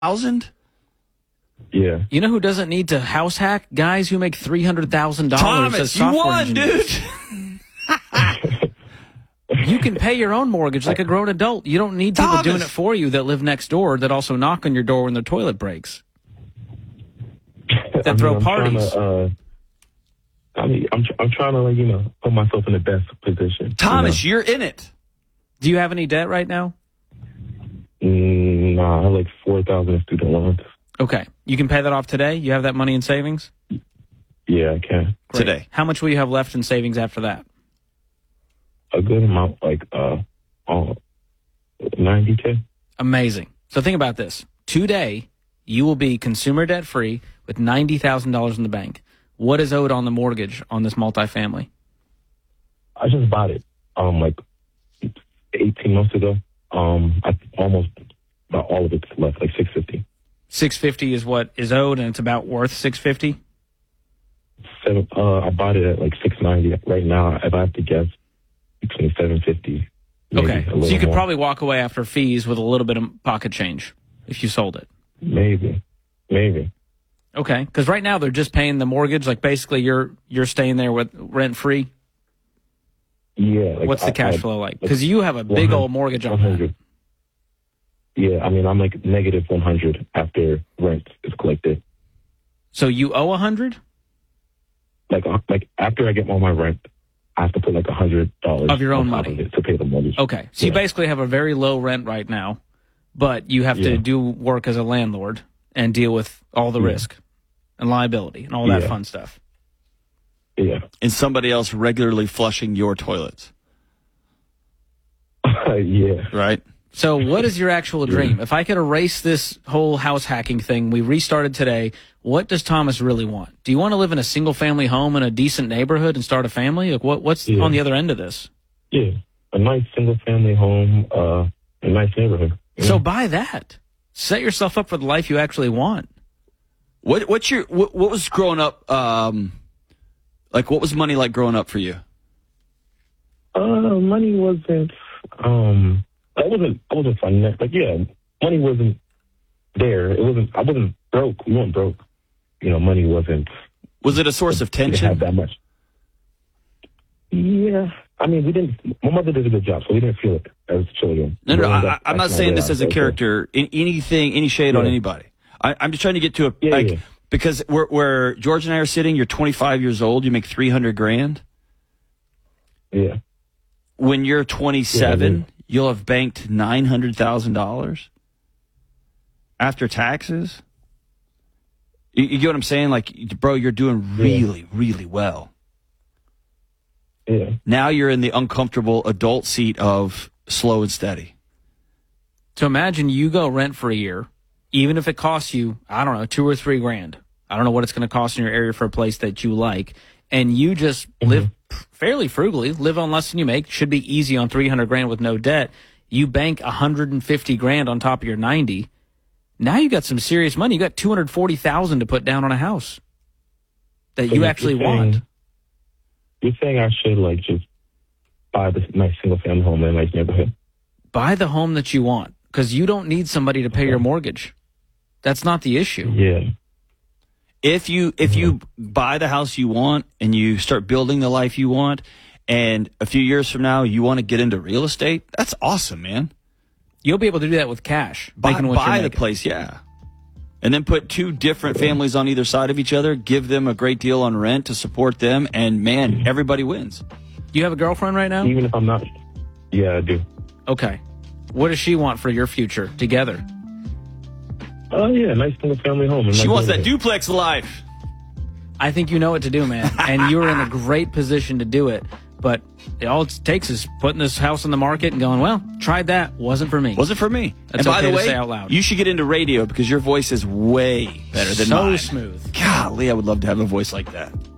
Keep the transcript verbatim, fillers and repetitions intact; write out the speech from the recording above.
thousand? Yeah. You know who doesn't need to house hack? Guys who make three hundred thousand dollars Thomas, as you software won, engineers. dude. You can pay your own mortgage like a grown adult. You don't need people Thomas. doing it for you that live next door that also knock on your door when the toilet breaks. That I mean, throw I'm parties. Trying to, uh, I mean, I'm tr- I'm trying to like you know put myself in the best position. Thomas, you know? you're in it. Do you have any debt right now? Mm, nah, I have like four thousand in student loans. Okay. You can pay that off today? You have that money in savings? Yeah, I can. Great. Today. How much will you have left in savings after that? A good amount, like uh, uh ninety k. Amazing. So think about this. Today, you will be consumer debt free with ninety thousand dollars in the bank. What is owed on the mortgage on this multifamily? I just bought it um like eighteen months ago. Um, I almost about all of it's left, like six fifty. six fifty is what is owed, and it's about worth six fifty. Seven. Uh, I bought it at like six ninety. Right now, if I have to guess, between seven fifty. Okay, so you could more. probably walk away after fees with a little bit of pocket change if you sold it. Maybe, maybe. Okay, because right now they're just paying the mortgage. Like basically, you're you're staying there with rent free. Yeah. Like What's the I- cash I- flow like? Because you have a big old mortgage on that. Yeah, I mean, I'm like negative one hundred after rent is collected. So you owe a hundred Like, uh, like after I get all my rent, I have to put like a hundred dollars Of your own on top money. of it to pay the mortgage. Okay, so you Yeah. basically have a very low rent right now, but you have to Yeah. do work as a landlord and deal with all the Yeah. risk and liability and all that Yeah. fun stuff. Yeah. And somebody else regularly flushing your toilets, Yeah. right? So what is your actual dream? If I could erase this whole house hacking thing, we restarted today, what does Thomas really want? Do you want to live in a single-family home in a decent neighborhood and start a family? Like what, what's Yeah. on the other end of this? Yeah. A nice single family home, uh, a nice neighborhood. Yeah. So buy that. Set yourself up for the life you actually want. What what's your what, what was growing up? Um, like what was money like growing up for you? Uh, money wasn't, um, I wasn't, I wasn't finance. Like, yeah, money wasn't there. It wasn't, I wasn't broke. We weren't broke. You know, money wasn't. Was it a source of We didn't tension? have that much. Yeah. I mean, we didn't, my mother did a good job, so we didn't feel it as children. No, no, Growing I, up, I'm not that's saying my this way as a I felt it. character. In, anything, any shade on Yeah. anybody. I, I'm just trying to get to a Yeah, like yeah. because where where George and I are sitting. You're twenty-five years old. You make three hundred grand. Yeah. When you're twenty-seven, Yeah, you'll have banked nine hundred thousand dollars after taxes. You, you get what I'm saying? Like, bro, you're doing really, really well. Yeah. Now you're in the uncomfortable adult seat of slow and steady. So imagine you go rent for a year, even if it costs you, I don't know, two or three grand. I don't know what it's going to cost in your area for a place that you like. And you just live fairly frugally, live on less than you make. Should be easy on three hundred grand with no debt. You bank one hundred fifty grand on top of your ninety. Now you got some serious money. You got two hundred forty thousand to put down on a house that So you you're actually saying- want. You're saying I should, like, just buy this nice single family home in a nice neighborhood? Buy the home that you want because you don't need somebody to pay your mortgage. That's not the issue. Yeah. If you if you buy the house you want and you start building the life you want, and a few years from now you want to get into real estate, that's awesome, man. You'll be able to do that with cash. Buy, making what you're buy the making. place, yeah. And then put two different families on either side of each other, give them a great deal on rent to support them, and man, everybody wins. You have a girlfriend right now? Even if I'm not. Yeah, I do. Okay. What does she want for your future together? Oh, yeah, nice single family home. in a She nice wants that neighborhood. duplex life. I think you know what to do, man. And you're in a great position to do it. But it, all it takes is putting this house on the market and going, well, tried that. Wasn't for me. Wasn't for me. That's and by okay the to way, say out loud. you should get into radio because your voice is way better than so mine. smooth. Golly, I would love to have a voice like that.